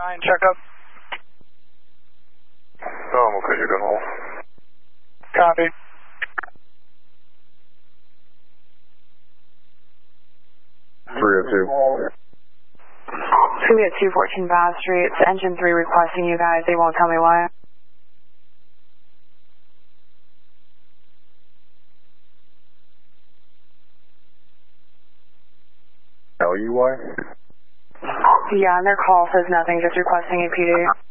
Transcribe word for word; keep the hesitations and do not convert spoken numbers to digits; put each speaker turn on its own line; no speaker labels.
nine, checkup.
Oh, I'm okay, you're going home.
Copy.
three oh two.
It's going to be at two fourteen Bath Street. It's engine three requesting you guys. They won't tell me why.
Tell you why?
Yeah, and their call says nothing, just requesting A P D.